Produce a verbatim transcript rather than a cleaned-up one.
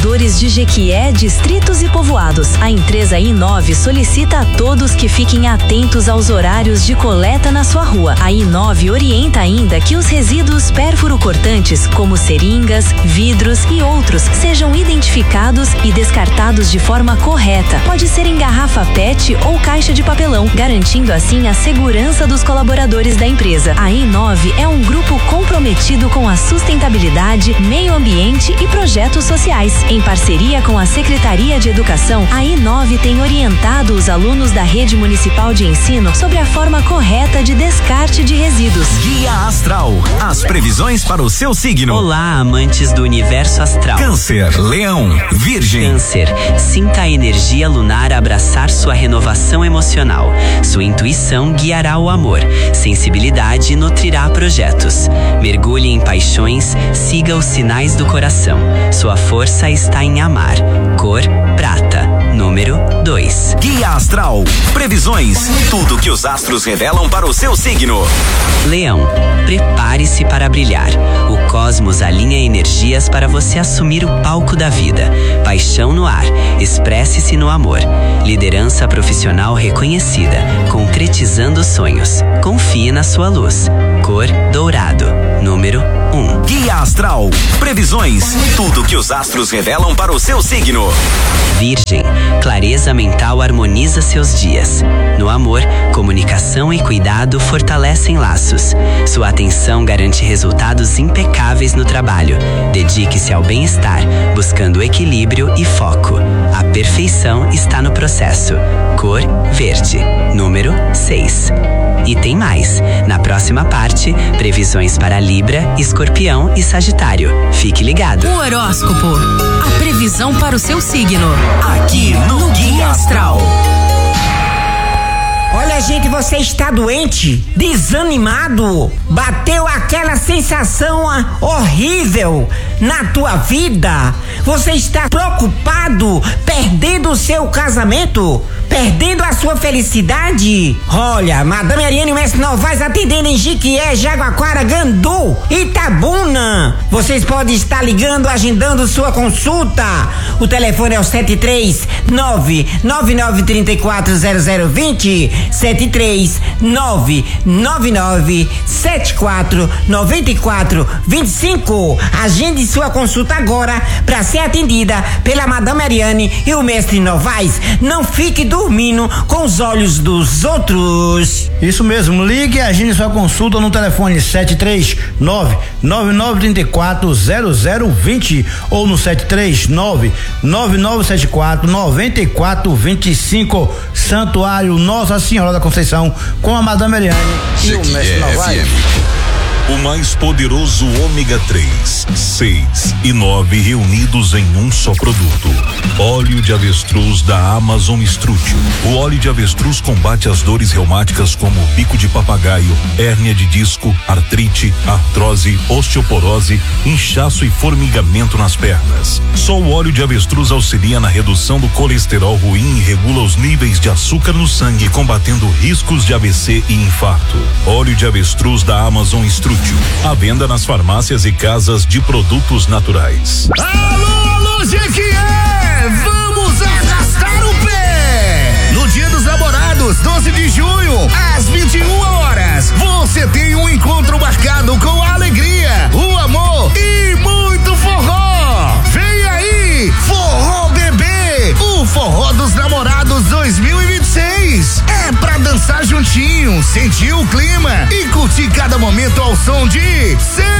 moradores de Jequié, distritos e povoados. A empresa I nove solicita a todos que fiquem atentos aos horários de coleta na sua rua. A I nove orienta ainda que os resíduos pérfuro-cortantes, como seringas, vidros e outros, sejam identificados e descartados de forma correta. Pode ser em garrafa P E T ou caixa de papelão, garantindo assim a segurança dos colaboradores da empresa. A I nove é um grupo comprometido com a sustentabilidade, meio ambiente e projetos sociais. Em parceria com a Secretaria de Educação, a I nove tem orientado os alunos da Rede Municipal de Ensino sobre a forma correta de descarte de resíduos. Guia Astral, as previsões para o seu signo. Olá, amantes do universo astral. Câncer, Leão, Virgem. Câncer, sinta a energia lunar abraçar sua renovação emocional. Sua intuição guiará o amor. Sensibilidade nutrirá projetos. Mergulhe em paixões, siga os sinais do coração. Sua força está em amar. Cor prata, número dois. Guia Astral, previsões, tudo que os astros revelam para o seu signo. Leão, prepare-se para brilhar. O cosmos alinha energias para você assumir o palco da vida. Paixão no ar, expresse-se no amor. Liderança profissional reconhecida, concretizando sonhos. Confie na sua luz. Cor dourado, número um. Guia Astral, previsões, tudo que os astros revelam para o seu signo. Virgem, clareza mental harmoniza seus dias. No amor, comunicação e cuidado fortalecem laços. Sua atenção garante resultados impecáveis no trabalho. Dedique-se ao bem-estar, buscando equilíbrio e foco. A perfeição está no processo. Cor verde, número seis. E tem mais. Na próxima parte, previsões para Libra, Escorpião e Sagitário. Fique ligado. O horóscopo, a previsão para o seu signo. Aqui no Guia Astral. Olha, gente, você está doente, desanimado, bateu aquela sensação horrível na tua vida, você está preocupado, perdendo o seu casamento, perdendo a sua felicidade. Olha, Madame Ariane e o Mestre Novaes atendendo em Jequié, Jaguaquara, Gandu, Itabuna. Vocês podem estar ligando, agendando sua consulta. O telefone é o sete três nove nove nove três quatro zero zero dois zero, sete três nove nove nove sete quatro nove quatro dois cinco. Agende sua consulta agora para ser atendida pela Madame Ariane e o Mestre Novaes. Não fique dormindo com os olhos dos outros. Isso mesmo, ligue e agende sua consulta no telefone sete três nove nove nove três quatro zero zero dois zero ou no sete três nove nove nove sete quatro nove quatro dois cinco. Santuário Nossa Senhora da Conceição com a Madame Ariane e o Mestre Novaes. O mais poderoso ômega três, seis e nove reunidos em um só produto. Óleo de avestruz da Amazon Strutio. O óleo de avestruz combate as dores reumáticas como bico de papagaio, hérnia de disco, artrite, artrose, osteoporose, inchaço e formigamento nas pernas. Só o óleo de avestruz auxilia na redução do colesterol ruim e regula os níveis de açúcar no sangue, combatendo riscos de A V C e infarto. Óleo de avestruz da Amazon Strutio. À venda nas farmácias e casas de produtos naturais. Alô, alô, Jequié! Vamos arrastar o pé! No Dia dos Namorados, doze de junho, às vinte e uma horas, você tem um encontro marcado com a alegria, o amor e muito forró! Vem aí, Forró Bebê, o Forró dos Namorados dois mil e vinte e seis. É pra dançar juntinho, sentir o clima e curtir cada momento ao som de